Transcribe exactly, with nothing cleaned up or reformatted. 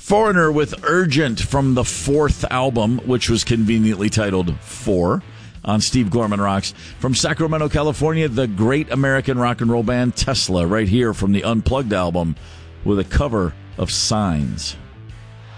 Foreigner with Urgent from the fourth album, which was conveniently titled Four, on Steve Gorman Rocks. From Sacramento, California, the great American rock and roll band Tesla, right here from the Unplugged album with a cover of Signs.